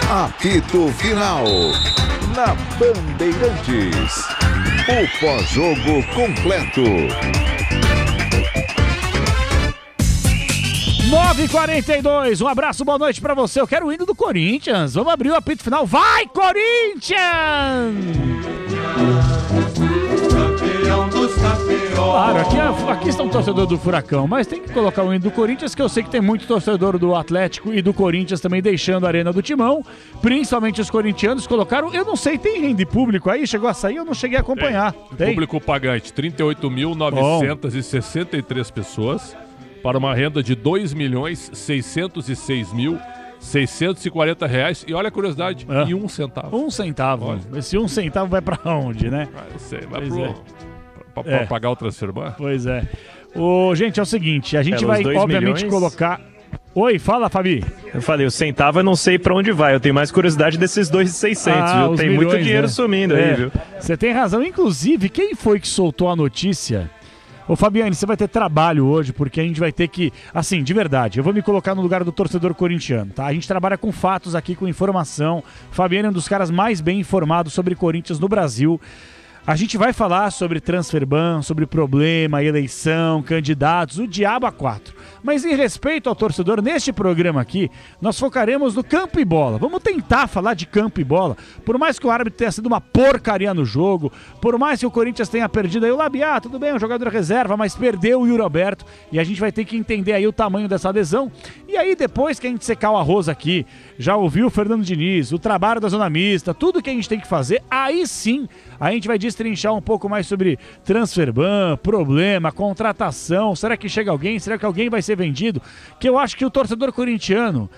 Apito Final. Na Bandeirantes. O pós-jogo completo. 9h42, um abraço, boa noite pra você. Eu quero o hino do Corinthians. Vamos abrir o apito final. Vai, Corinthians! Claro, aqui está um torcedor do Furacão, mas tem que colocar o hino do Corinthians, que eu sei que tem muito torcedor do Atlético e do Corinthians também deixando a Arena do Timão, principalmente os corintianos colocaram, eu não sei, tem renda público aí? Chegou a sair? Eu não cheguei a acompanhar. Tem? Público pagante, 38.963 pessoas, para uma renda de R$ 2.606.640. E olha a curiosidade, em 1 centavo. 1 centavo. Olha. Esse 1 centavo vai pra onde, né? Vai pra pagar o transferban? Pois é. Gente, é o seguinte, a gente vai obviamente colocar... Oi, fala, Fabi. Eu falei, o centavo eu não sei pra onde vai, eu tenho mais curiosidade desses 2.600, viu? Tem milhões, muito dinheiro, né? Sumindo aí, viu? Você tem razão, inclusive, quem foi que soltou a notícia? Ô Fabiane, você vai ter trabalho hoje, porque a gente vai ter que... Assim, de verdade, eu vou me colocar no lugar do torcedor corintiano, tá? A gente trabalha com fatos aqui, com informação. Fabiane é um dos caras mais bem informados sobre Corinthians no Brasil. A gente vai falar sobre transferban, sobre problema, eleição, candidatos, o diabo a quatro. Mas em respeito ao torcedor, neste programa aqui, nós focaremos no campo e bola. Vamos tentar falar de campo e bola. Por mais que o árbitro tenha sido uma porcaria no jogo, por mais que o Corinthians tenha perdido aí o Labiá, tudo bem, um jogador reserva, mas perdeu o Yuri Alberto. E a gente vai ter que entender aí o tamanho dessa lesão. E aí depois que a gente secar o arroz aqui, já ouviu o Fernando Diniz, o trabalho da zona mista, tudo que a gente tem que fazer, aí sim a gente vai destrinchar um pouco mais sobre transferban, problema, contratação, será que chega alguém, será que alguém vai ser vendido? Que eu acho que o torcedor corintiano,